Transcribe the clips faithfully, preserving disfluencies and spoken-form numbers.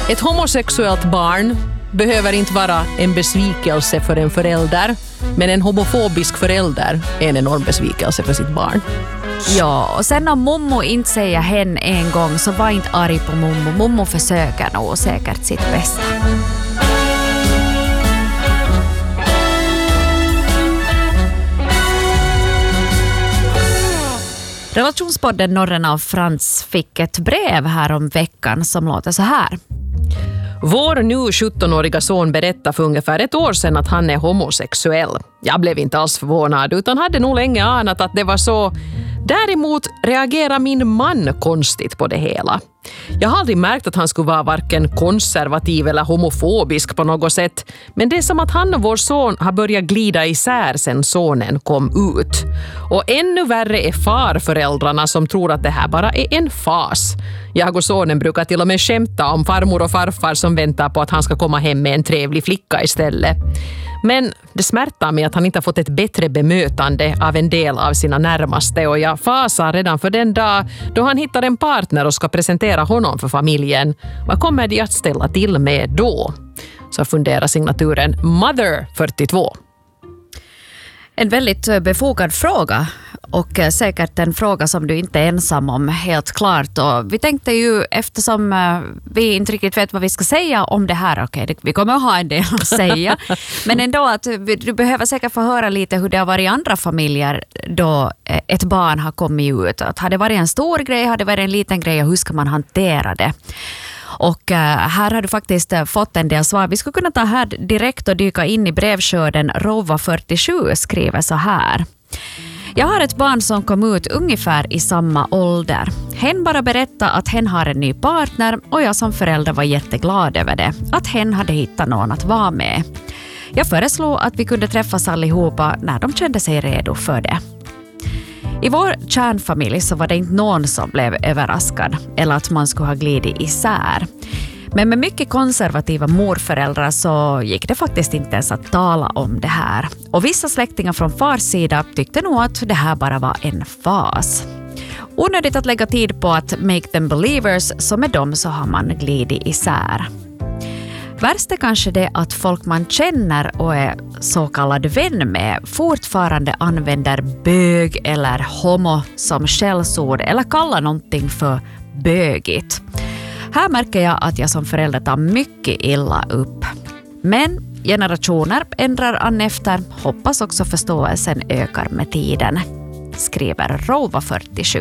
Ett homosexuellt barn behöver inte vara en besvikelse för en förälder, men en homofobisk förälder är en enorm besvikelse för sitt barn. Ja, och sen om mommo inte säger hen en gång, så var inte arg på mommo. Mommo försöker nog säkert sitt bästa. Relationspodden Norrena och Frans fick ett brev här om veckan som låter så här. Vår nu sjuttonåriga son berättade för ungefär ett år sedan att han är homosexuell. Jag blev inte alls förvånad utan hade nog länge anat att det var så. Däremot reagerar min man konstigt på det hela. Jag har aldrig märkt att han skulle vara varken konservativ eller homofobisk på något sätt. Men det är som att han och vår son har börjat glida isär sedan sonen kom ut. Och ännu värre är farföräldrarna som tror att det här bara är en fas. Jag och sonen brukar till och med skämta om farmor och farfar som väntar på att han ska komma hem med en trevlig flicka istället. Men det smärtar mig att han inte har fått ett bättre bemötande av en del av sina närmaste, och jag fasar redan för den dag då han hittar en partner och ska presentera honom för familjen. Vad kommer de att ställa till med då? Så funderar signaturen Mother fyrtiotvå. En väldigt befogad fråga, och säkert en fråga som du inte är ensam om, helt klart. Och vi tänkte ju, eftersom vi inte riktigt vet vad vi ska säga om det här, okej, okay, vi kommer att ha en del att säga, men ändå att du behöver säkert få höra lite hur det har varit i andra familjer då ett barn har kommit ut. Att har det varit en stor grej, har det varit en liten grej, och hur ska man hantera det? Och uh, här har du faktiskt uh, fått en del svar. Vi skulle kunna ta här direkt och dyka in i brevskörden. Rova fyrtiosju skriver så här. Jag har ett barn som kom ut ungefär i samma ålder. Hen bara berättade att hen har en ny partner, och jag som förälder var jätteglad över det. Att hen hade hittat någon att vara med. Jag föreslog att vi kunde träffas allihopa när de kände sig redo för det. I vår kärnfamilj så var det inte någon som blev överraskad eller att man skulle ha glidit isär. Men med mycket konservativa morföräldrar så gick det faktiskt inte ens att tala om det här. Och vissa släktingar från fars sida tyckte nog att det här bara var en fas. Onödigt att lägga tid på att make them believers, så med dem så har man glidit isär. Värst är kanske det att folk man känner och är så kallad vän med fortfarande använder bög eller homo som skällsord eller kallar någonting för bögigt. Här märker jag att jag som förälder tar mycket illa upp. Men generationer ändrar an efter, hoppas också förståelsen ökar med tiden, skriver Rova fyrtiosju.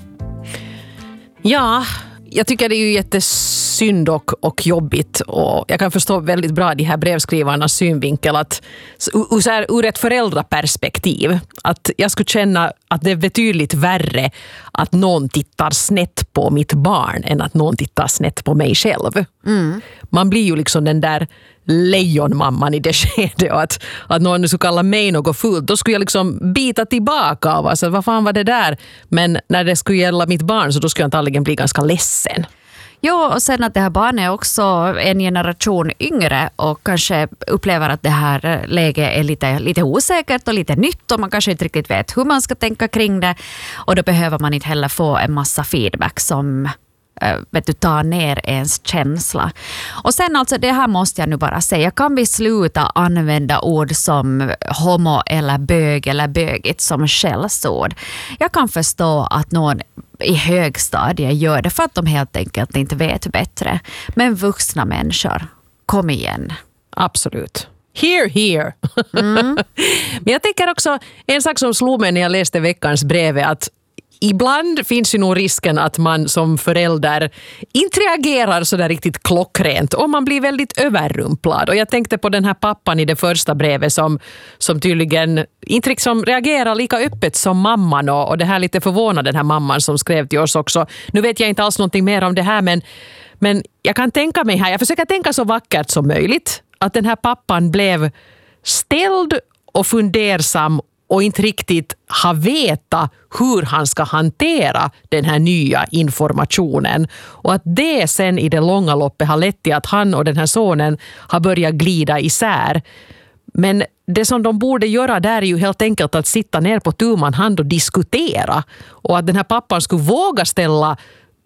Ja, jag tycker det är ju jättesynd och, och jobbigt, och jag kan förstå väldigt bra de här brevskrivarnas synvinkel att så här, ur ett föräldraperspektiv, att jag skulle känna att det är betydligt värre att någon tittar snett på mitt barn än att någon tittar snett på mig själv. Mm. Man blir ju liksom den där lejonmamman i det skedet, och att, att någon skulle kalla mig något fult, då skulle jag liksom bita tillbaka av alltså, vad fan var det där? Men när det skulle gälla mitt barn så då skulle jag antagligen bli ganska ledsen. Ja, och sen att det här barnet är också en generation yngre och kanske upplever att det här läget är lite, lite osäkert och lite nytt, och man kanske inte riktigt vet hur man ska tänka kring det, och då behöver man inte heller få en massa feedback som vet du, ta ner ens känsla. Och sen alltså, det här måste jag nu bara säga, kan vi sluta använda ord som homo eller bög eller bögigt som skällsord? Jag kan förstå att någon i högstadiet gör det för att de helt enkelt inte vet bättre. Men vuxna människor, kom igen. Absolut. Here, here. Mm. Men jag tänker också, en sak som slog mig när jag läste veckans brev är att ibland finns ju nog risken att man som förälder inte reagerar så där riktigt klockrent, och man blir väldigt överrumplad. Och jag tänkte på den här pappan i det första brevet som, som tydligen inte liksom reagerar lika öppet som mamman, och, och det här lite förvånade den här mamman som skrev till oss också. Nu vet jag inte alls någonting mer om det här, men, men jag kan tänka mig här, jag försöker tänka så vackert som möjligt, att den här pappan blev ställd och fundersam och inte riktigt har vetat hur han ska hantera den här nya informationen. Och att det sen i det långa loppet har lett till att han och den här sonen har börjat glida isär. Men det som de borde göra där är ju helt enkelt att sitta ner på tu man hand och diskutera. Och att den här pappan skulle våga ställa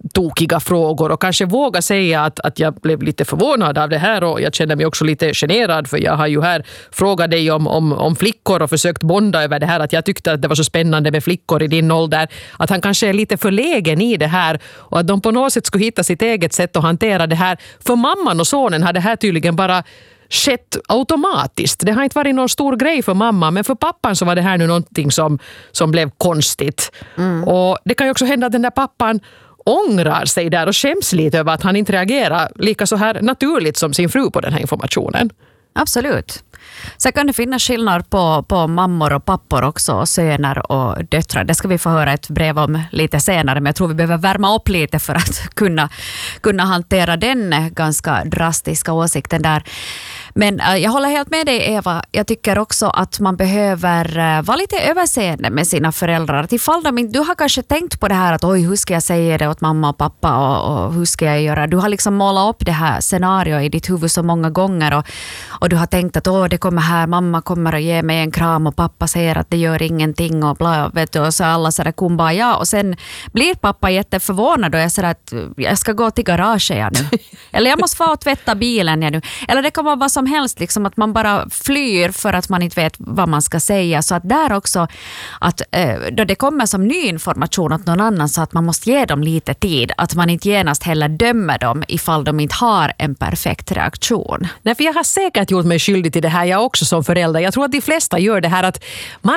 tokiga frågor och kanske våga säga att, att jag blev lite förvånad av det här och jag känner mig också lite generad för jag har ju här frågat dig om, om, om flickor och försökt bonda över det här att jag tyckte att det var så spännande med flickor i din ålder. Att han kanske är lite förlägen i det här och att de på något sätt skulle hitta sitt eget sätt att hantera det här. För mamman och sonen har det här tydligen bara skett automatiskt. Det har inte varit någon stor grej för mamma, men för pappan så var det här nu någonting som, som blev konstigt. Mm. Och det kan ju också hända att den där pappan ångrar sig där och skäms lite över att han inte reagerar lika så här naturligt som sin fru på den här informationen. Absolut. Sen kan det finnas skillnad på, på mammor och pappor också, och söner och döttrar. Det ska vi få höra ett brev om lite senare, men jag tror vi behöver värma upp lite för att kunna, kunna hantera den ganska drastiska åsikten där. Men äh, jag håller helt med dig, Eva. Jag tycker också att man behöver äh, vara lite överseende med sina föräldrar. Att ifall de, du har kanske tänkt på det här att oj, hur ska jag säga det åt mamma och pappa och, och hur ska jag göra? Du har liksom målat upp det här scenariot i ditt huvud så många gånger och, och du har tänkt att åh, det kommer här, mamma kommer att ge mig en kram och pappa säger att det gör ingenting och bla, vet du, och så alla sådär kumbaya. Och sen blir pappa jätteförvånad och jag säger att jag ska gå till garaget jag nu. Eller jag måste få och tvätta bilen jag nu. Eller det kan vara vad som helst, liksom att man bara flyr för att man inte vet vad man ska säga. Så att där också, att eh, då det kommer som ny information åt någon annan, så att man måste ge dem lite tid. Att man inte genast heller dömer dem ifall de inte har en perfekt reaktion. Nej, för jag har säkert gjort mig skyldig till det här, jag också som förälder. Jag tror att de flesta gör det här att man